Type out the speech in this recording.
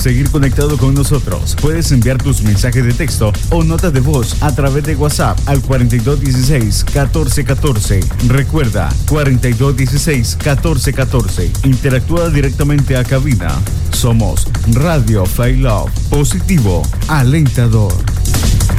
seguir conectado con nosotros, puedes enviar tus mensajes de texto o notas de voz a través de WhatsApp al 4216-1414. Recuerda, 4216-1414. Interactúa directamente a cabina. Somos Radio Fail Love, positivo, alentador.